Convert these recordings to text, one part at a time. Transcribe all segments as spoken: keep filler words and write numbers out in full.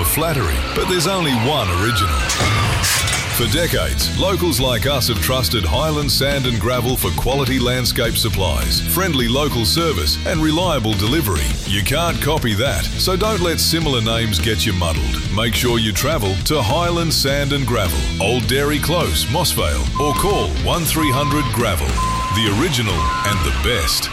for flattery, but there's only one original. For decades, locals like us have trusted Highland Sand and Gravel for quality landscape supplies, friendly local service and reliable delivery. You can't copy that, so don't let similar names get you muddled. Make sure you travel to Highland Sand and Gravel, Old Dairy Close, Mossvale, or call one three hundred gravel. The original and the best.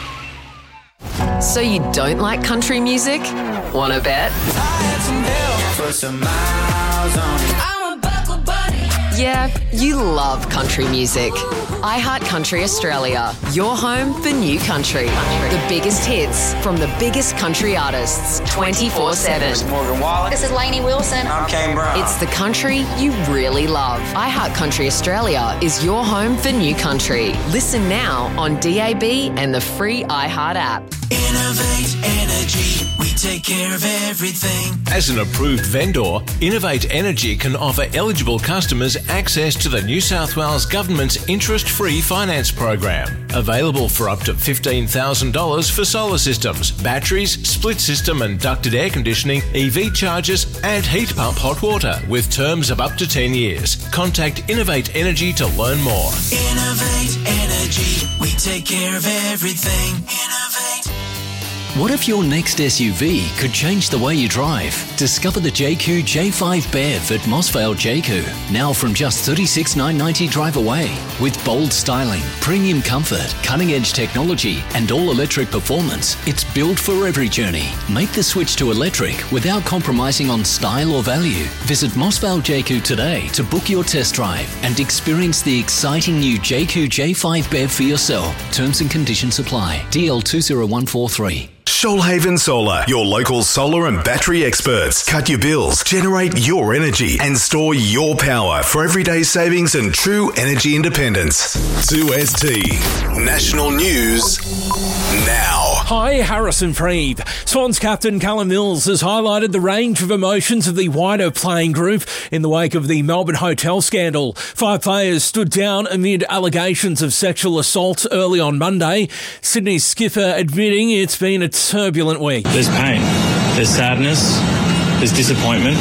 So you don't like country music? Wanna bet? I had some help for some miles on it. I'm a buckle bunny. Yeah, you love country music. iHeartCountry Australia, your home for new country. The biggest hits from the biggest country artists, twenty-four seven. Morgan Wallen. This is Lainey Wilson. I'm Kane Brown. It's the country you really love. iHeartCountry Australia is your home for new country. Listen now on D A B and the free iHeart app. Innovate Energy, we take care of everything. As an approved vendor, Innovate Energy can offer eligible customers access to the New South Wales Government's interest-free finance program. Available for up to fifteen thousand dollars for solar systems, batteries, split system and ducted air conditioning, E V chargers and heat pump hot water with terms of up to ten years. Contact Innovate Energy to learn more. Innovate Energy, we take care of everything. Innovate. What if your next S U V could change the way you drive? Discover the J Q J five B E V at Mossvale J Q, now from just thirty-six thousand nine hundred ninety drive away. With bold styling, premium comfort, cutting-edge technology and all-electric performance, it's built for every journey. Make the switch to electric without compromising on style or value. Visit Mossvale J Q today to book your test drive and experience the exciting new J Q J five B E V for yourself. Terms and conditions apply. D L two zero one four three. Shoalhaven Solar, your local solar and battery experts. Cut your bills, generate your energy, and store your power for everyday savings and true energy independence. two S T National News now. Hi, Harrison Freed. Swans captain Callum Mills has highlighted the range of emotions of the wider playing group in the wake of the Melbourne hotel scandal. Five players stood down amid allegations of sexual assault early on Monday. Sydney's skipper admitting it's been a turbulent week. There's pain, there's sadness, there's disappointment.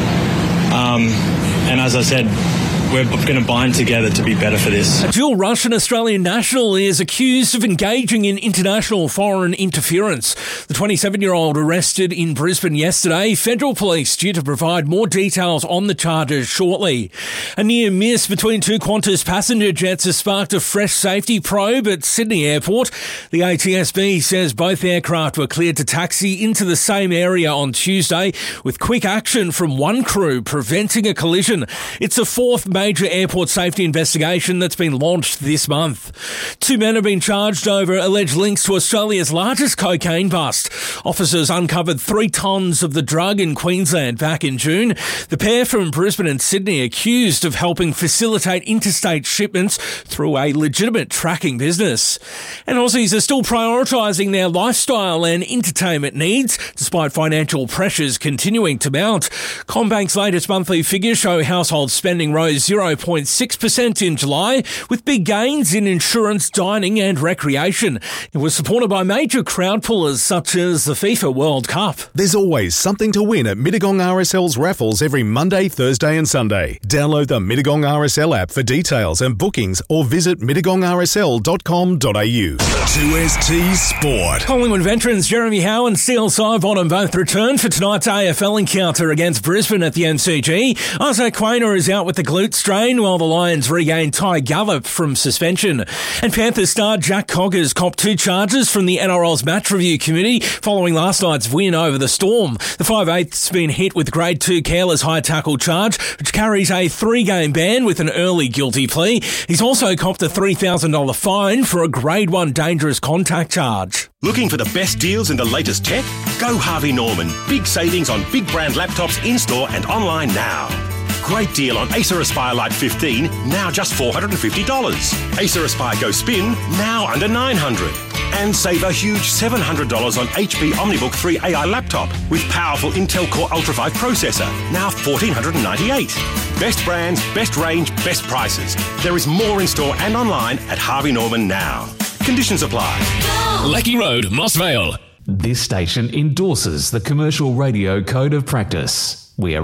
Um, and as I said, we're going to bind together to be better for this. A dual Russian-Australian national is accused of engaging in international foreign interference. The twenty-seven-year-old arrested in Brisbane yesterday. Federal police due to provide more details on the charges shortly. A near miss between two Qantas passenger jets has sparked a fresh safety probe at Sydney Airport. The A T S B says both aircraft were cleared to taxi into the same area on Tuesday, with quick action from one crew preventing a collision. It's the fourth major airport safety investigation that's been launched this month. Two men have been charged over alleged links to Australia's largest cocaine bust. Officers uncovered three tonnes of the drug in Queensland back in June. The pair from Brisbane and Sydney accused of helping facilitate interstate shipments through a legitimate tracking business. And Aussies are still prioritising their lifestyle and entertainment needs, despite financial pressures continuing to mount. CommBank's latest monthly figures show household spending rose zero point six percent in July, with big gains in insurance, dining and recreation. It was supported by major crowd pullers such as the FIFA World Cup. There's always something to win at Mittagong R S L's raffles every Monday, Thursday and Sunday. Download the Mittagong R S L app for details and bookings or visit mittagong r s l dot com dot a u. two S T Sport. Collingwood veterans Jeremy Howe and Steele Sidebottom both return for tonight's A F L encounter against Brisbane at the M C G. Isaac Quainer is out with the glute strain while the Lions regain Ty Gallup from suspension. And Panthers star Jack Coggers copped two charges from the N R L's match review committee following last night's win over the Storm. The five eighths been hit with grade two careless high tackle charge, which carries a three-game ban with an early guilty plea. He's also copped a three thousand dollars fine for a grade one dangerous contact charge. Looking for the best deals in the latest tech? Go Harvey Norman. Big savings on big brand laptops in-store and online now. Great deal on Acer Aspire Lite fifteen, now just four hundred fifty dollars. Acer Aspire Go Spin, now under nine hundred dollars. And save a huge seven hundred dollars on H P OmniBook three A I laptop with powerful Intel Core Ultra five processor, now one thousand four hundred ninety-eight dollars. Best brands, best range, best prices. There is more in store and online at Harvey Norman now. Conditions apply. Lecky Road, Mossvale. This station endorses the Commercial Radio Code of Practice. We are